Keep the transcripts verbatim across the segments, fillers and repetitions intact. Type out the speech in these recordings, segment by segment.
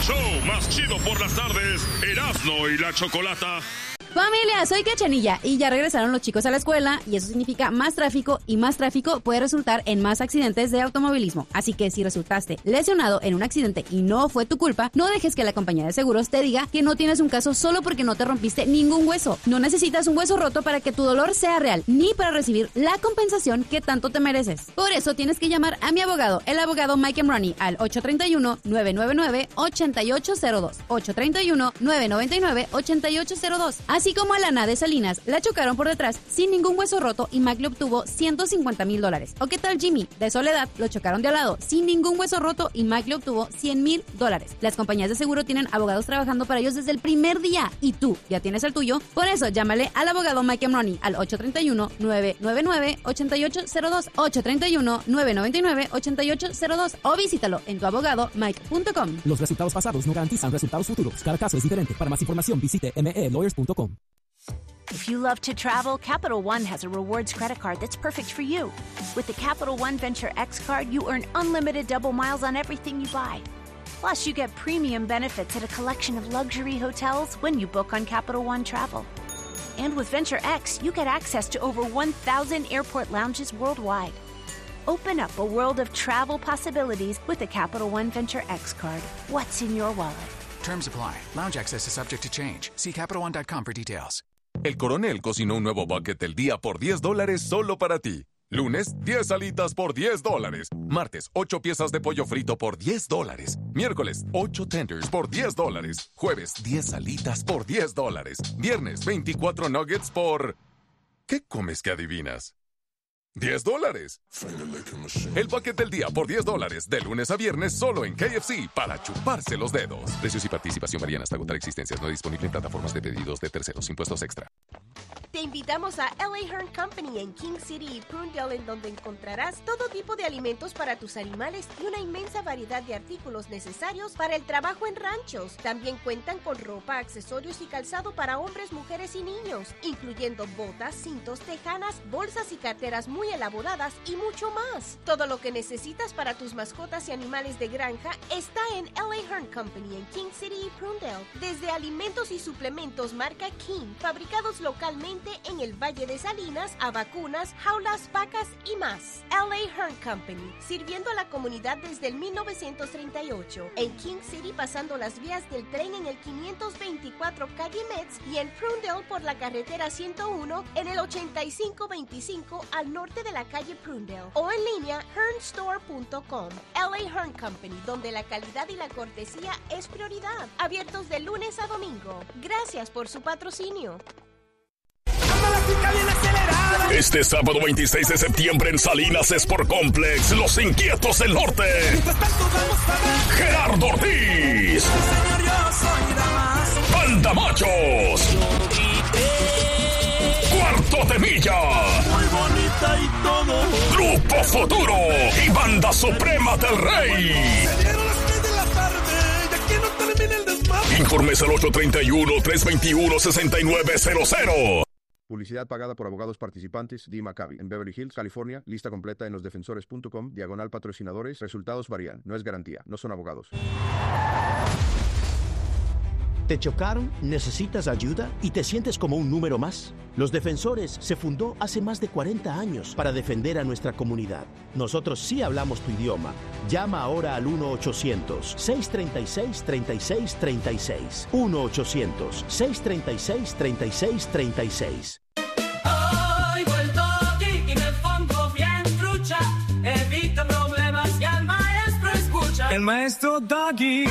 show más chido por las tardes, Erasmo y la Chocolata. Familia, soy Cachanilla y ya regresaron los chicos a la escuela y eso significa más tráfico y más tráfico puede resultar en más accidentes de automovilismo. Así que si resultaste lesionado en un accidente y no fue tu culpa, no dejes que la compañía de seguros te diga que no tienes un caso solo porque no te rompiste ningún hueso. No necesitas un hueso roto para que tu dolor sea real, ni para recibir la compensación que tanto te mereces. Por eso tienes que llamar a mi abogado, el abogado Mike Emrani, al ocho tres uno, nueve nueve nueve, ocho ocho cero dos, ocho tres uno, nueve nueve nueve, ocho ocho cero dos. Así como a Lana de Salinas, la chocaron por detrás sin ningún hueso roto y Mac le obtuvo ciento cincuenta mil dólares. ¿O qué tal Jimmy de Soledad? Lo chocaron de al lado sin ningún hueso roto y Mac le obtuvo cien mil dólares. Las compañías de seguro tienen abogados trabajando para ellos desde el primer día y tú ya tienes el tuyo. Por eso llámale al abogado Mike Emrani al ocho tres uno, nueve nueve nueve, ocho ocho cero dos, ocho tres uno, nueve nueve nueve, ocho ocho cero dos o visítalo en tu abogado mike punto com. Los resultados pasados no garantizan resultados futuros. Cada caso es diferente. Para más información visite m e lawyers punto com. If you love to travel, Capital One has a rewards credit card that's perfect for you. With the Capital One Venture X card, you earn unlimited double miles on everything you buy. Plus, you get premium benefits at a collection of luxury hotels when you book on Capital One Travel. And with Venture X, you get access to over one thousand airport lounges worldwide. Open up a world of travel possibilities with the Capital One Venture X card. What's in your wallet? Terms apply. Lounge access is subject to change. See Capital One dot com for details. El Coronel cocinó un nuevo bucket del día por diez dólares solo para ti. Lunes, diez alitas por diez dólares. Martes, ocho piezas de pollo frito por diez dólares. Miércoles, ocho tenders por diez dólares. Jueves, diez alitas por diez dólares. Viernes, veinticuatro nuggets por... ¿Qué comes que adivinas? diez dólares. El bucket del día por diez dólares. De lunes a viernes solo en K F C para chuparse los dedos. Precios y participación varían hasta agotar existencias. No disponible en plataformas de pedidos de terceros. Impuestos extra. Te invitamos a L A Hearn Company en King City y Prunedale, en donde encontrarás todo tipo de alimentos para tus animales y una inmensa variedad de artículos necesarios para el trabajo en ranchos. También cuentan con ropa, accesorios y calzado para hombres, mujeres y niños, incluyendo botas, cintos, tejanas, bolsas y carteras muy elaboradas y mucho más. Todo lo que necesitas para tus mascotas y animales de granja está en L A Hearn Company en King City y Prunedale. Desde alimentos y suplementos marca King, fabricados localmente en el Valle de Salinas, a vacunas, jaulas, vacas y más. L A Hearn Company, sirviendo a la comunidad desde el mil novecientos treinta y ocho. En King City, pasando las vías del tren en el quinientos veinticuatro calle Metz, y en Prunedale por la carretera ciento uno en el ochenta y cinco veinticinco al norte de la calle Prunedale. O en línea, hearn store punto com. L A Hearn Company, donde la calidad y la cortesía es prioridad. Abiertos de lunes a domingo. Gracias por su patrocinio. Este sábado veintiséis de septiembre en Salinas Sport Complex, Los Inquietos del Norte. Gerardo Ortiz. Banda Machos. Cuarto de Milla. Muy bonita y todo. Grupo Futuro y Banda Suprema del Rey. Informes al ocho tres uno, tres dos uno, seis nueve cero cero. Publicidad pagada por abogados participantes. Dee Maccabi, en Beverly Hills, California. Lista completa en los defensores punto com. Diagonal patrocinadores. Resultados varían. No es garantía. No son abogados. ¿Te chocaron? ¿Necesitas ayuda? ¿Y te sientes como un número más? Los Defensores se fundó hace más de cuarenta años para defender a nuestra comunidad. Nosotros sí hablamos tu idioma. Llama ahora al uno ochocientos, seis tres seis, tres seis tres seis. uno ochocientos, seis tres seis, tres seis tres seis. Hoy vuelto aquí y me pongo bien trucha. Evito problemas y al maestro escucha. El maestro Doggy.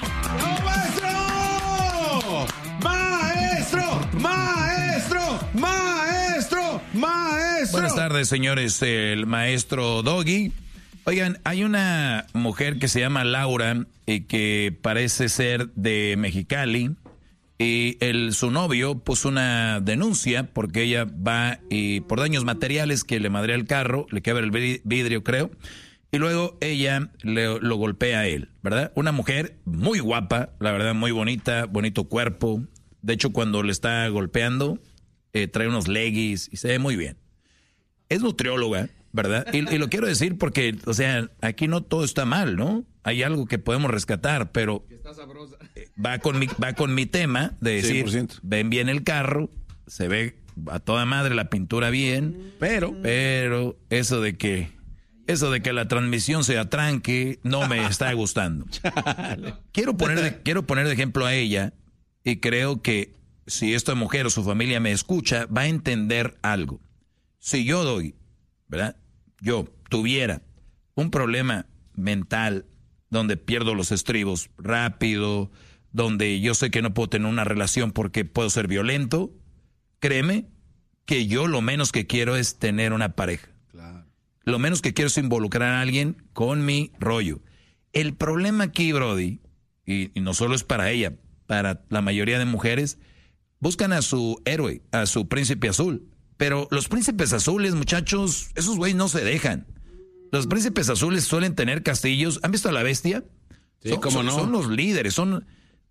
¡Maestro! ¡Maestro! ¡Maestro! ¡Maestro! Buenas tardes, señores. El maestro Doggy. Oigan, hay una mujer que se llama Laura y que parece ser de Mexicali. Y el, su novio puso una denuncia porque ella va y por daños materiales que le madrea el carro, le quebra el vidrio, creo. Y luego ella le, lo golpea a él, ¿verdad? Una mujer muy guapa, la verdad, muy bonita, bonito cuerpo. De hecho, cuando le está golpeando, eh, trae unos leggings y se ve muy bien. Es nutrióloga, ¿verdad? Y, y lo quiero decir porque, o sea, aquí no todo está mal, ¿no? hay algo que podemos rescatar, pero está sabrosa. va con mi, va con mi tema de decir, cien por ciento. ven bien el carro, se ve a toda madre la pintura bien, pero, pero eso de que, eso de que la transmisión se atranque, no me está gustando. Quiero poner de, quiero poner de ejemplo a ella, y creo que si esta mujer o su familia me escucha, va a entender algo. Si yo doy, ¿verdad? Yo tuviera un problema mental donde pierdo los estribos rápido, donde yo sé que no puedo tener una relación porque puedo ser violento, créeme que yo lo menos que quiero es tener una pareja. Claro. Lo menos que quiero es involucrar a alguien con mi rollo. El problema aquí, Brody, y, y no solo es para ella, para la mayoría de mujeres, buscan a su héroe, a su príncipe azul. Pero los príncipes azules, muchachos, esos güeyes no se dejan. Los príncipes azules suelen tener castillos. ¿Han visto a la bestia? Sí, son, cómo son, no. Son los líderes. Son,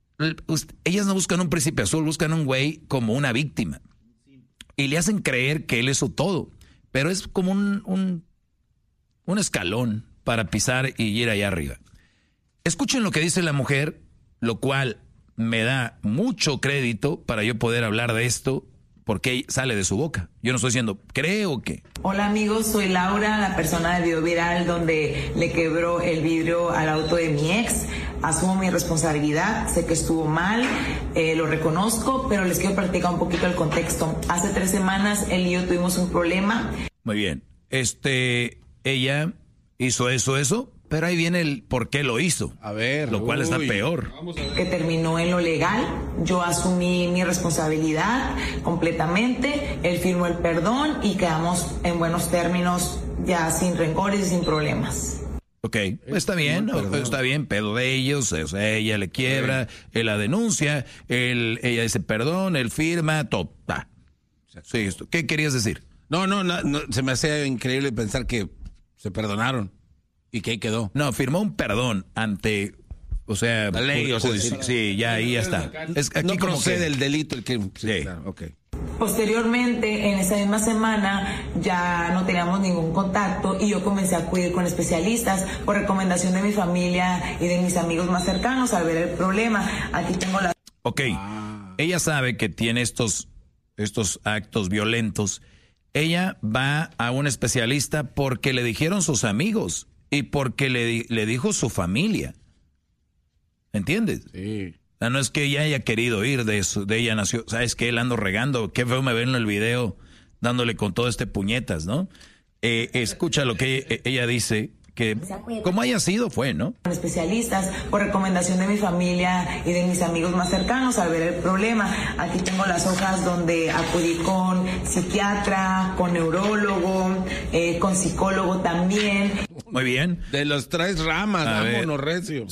ellas no buscan un príncipe azul, buscan un güey como una víctima. Y le hacen creer que él es su todo. Pero es como un, un, un escalón para pisar y ir allá arriba. Escuchen lo que dice la mujer, lo cual me da mucho crédito para yo poder hablar de esto, porque sale de su boca. Yo no estoy diciendo, creo que... Hola amigos, soy Laura, la persona del video viral donde le quebró el vidrio al auto de mi ex. Asumo mi responsabilidad, sé que estuvo mal, eh, lo reconozco, pero les quiero platicar un poquito el contexto. Hace tres semanas él y yo tuvimos un problema. Muy bien, este, ella hizo eso, eso, pero ahí viene el por qué lo hizo. A ver. Lo cual uy. está peor. Que terminó en lo legal, yo asumí mi responsabilidad completamente, él firmó el perdón y quedamos en buenos términos, ya sin rencores y sin problemas. Ok, está bien, no, está bien, pedo de ellos, o sea, ella le quiebra, sí. Él la denuncia, él, ella dice perdón, él firma, todo. Ah. Sí, esto. ¿Qué querías decir? No, no, no, no, se me hace increíble pensar que se perdonaron y que ahí quedó. No, firmó un perdón ante, o sea, la ley, o sea, sí, sí, ya ahí ya está. Es, aquí no como procede que, el delito, el que, sí, sí. Claro, okay. Posteriormente, en esa misma semana, ya no teníamos ningún contacto y yo comencé a acudir con especialistas por recomendación de mi familia y de mis amigos más cercanos al ver el problema. Aquí tengo la... Ok, ah. Ella sabe que tiene estos, estos actos violentos. Ella va a un especialista porque le dijeron sus amigos y porque le, le dijo su familia. ¿Entiendes? Sí. O sea, no es que ella haya querido ir, de, eso, de ella nació. ¿Sabes qué? Él ando regando. Qué feo me ven en el video dándole con todo este puñetas, ¿no? Eh, escucha lo que ella, ella dice, que como haya sido fue, ¿no? Especialistas por recomendación de mi familia y de mis amigos más cercanos al ver el problema. Aquí tengo las hojas donde acudí con psiquiatra, con neurólogo, eh, con psicólogo también. Muy bien. De los tres ramas, vámonos, recio.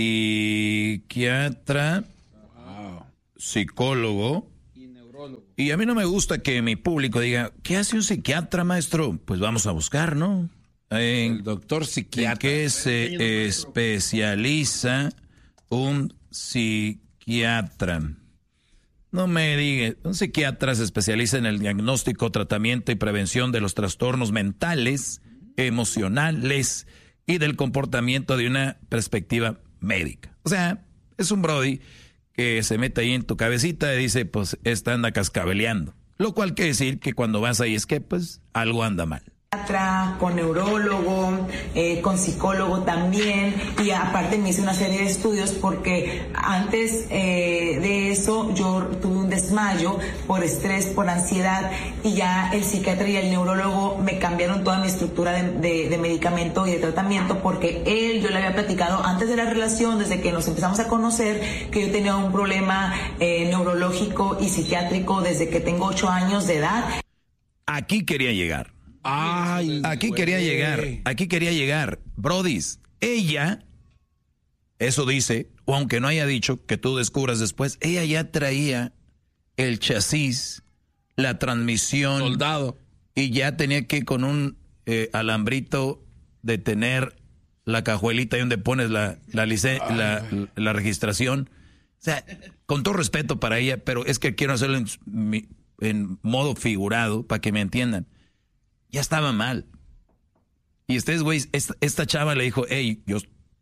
Psiquiatra, wow. Psicólogo y neurólogo. Y a mí no me gusta que mi público diga, ¿qué hace un psiquiatra, maestro? Pues vamos a buscar, ¿no? En, el doctor psiquiatra. ¿En qué se especializa un psiquiatra? No me diga, un psiquiatra se especializa en el diagnóstico, tratamiento y prevención de los trastornos mentales, emocionales y del comportamiento de una perspectiva médica. O sea, es un brody que se mete ahí en tu cabecita y dice, pues, esta anda cascabeleando. Lo cual quiere decir que cuando vas ahí es que, pues, algo anda mal. Con neurólogo, eh, con psicólogo también, y aparte me hice una serie de estudios porque antes eh, de eso yo tuve un desmayo por estrés, por ansiedad, y ya el psiquiatra y el neurólogo me cambiaron toda mi estructura de, de, de medicamento y de tratamiento, porque él, yo le había platicado antes de la relación, desde que nos empezamos a conocer, que yo tenía un problema eh, neurológico y psiquiátrico desde que tengo ocho años de edad. Aquí quería llegar. Ay, aquí güey. quería llegar, aquí quería llegar. Brodis, ella, eso dice, o aunque no haya dicho, que tú descubras después, ella ya traía el chasis, la transmisión. Soldado. Y ya tenía que con un eh, alambrito detener la cajuelita ahí donde pones la, la, licen- la, la registración. O sea, con todo respeto para ella, pero es que quiero hacerlo en, en modo figurado para que me entiendan. Ya estaba mal. Y ustedes, güey, esta, esta chava le dijo, hey, yo,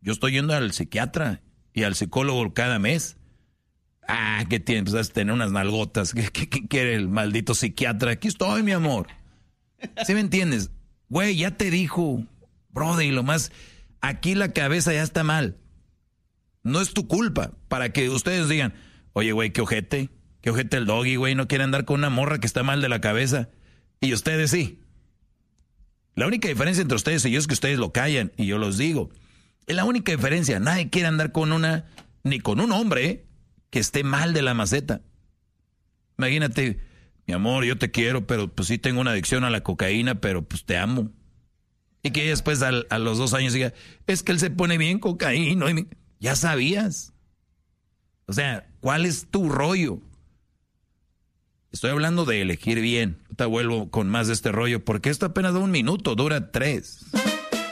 Yo estoy yendo al psiquiatra y al psicólogo cada mes. Ah, ¿qué tienes? Pues vas a tener unas nalgotas. ¿Qué, qué, qué quiere el maldito psiquiatra? Aquí estoy, mi amor. ¿Sí me entiendes? Güey, ya te dijo, brother, y lo más, aquí la cabeza ya está mal. No es tu culpa. Para que ustedes digan, oye, güey, qué ojete, qué ojete el Doggy, güey, no quiere andar con una morra que está mal de la cabeza. Y ustedes sí. La única diferencia entre ustedes y yo es que ustedes lo callan, y yo los digo. Es la única diferencia. Nadie quiere andar con una, ni con un hombre, ¿eh? Que esté mal de la maceta. Imagínate, mi amor, yo te quiero, pero pues sí tengo una adicción a la cocaína, pero pues te amo. Y que después a, a los dos años diga, es que él se pone bien cocaína. Y me... Ya sabías. O sea, ¿cuál es tu rollo? Estoy hablando de elegir bien. Te vuelvo con más de este rollo, porque esto apenas da un minuto, dura tres.